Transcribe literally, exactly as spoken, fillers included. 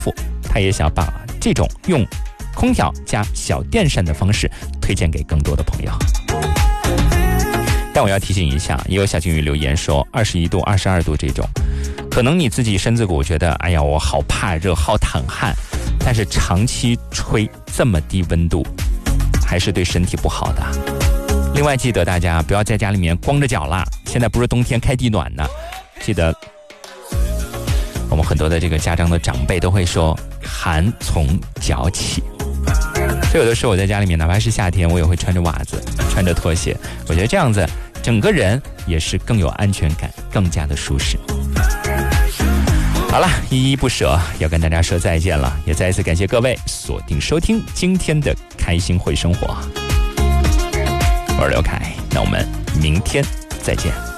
他也想把这种用空调加小电扇的方式推荐给更多的朋友。但我要提醒一下，也有小金鱼留言说二十一度二十二度这种，可能你自己身子骨觉得哎呀我好怕热好淌汗，但是长期吹这么低温度还是对身体不好的。另外记得大家不要在家里面光着脚啦，现在不是冬天开地暖呢，记得我们很多的这个家长的长辈都会说寒从脚起，所以有的时候我在家里面哪怕是夏天我也会穿着袜子穿着拖鞋，我觉得这样子整个人也是更有安全感，更加的舒适。好了，依依不舍要跟大家说再见了，也再一次感谢各位锁定收听今天的开心会生活，我是刘凯，那我们明天再见。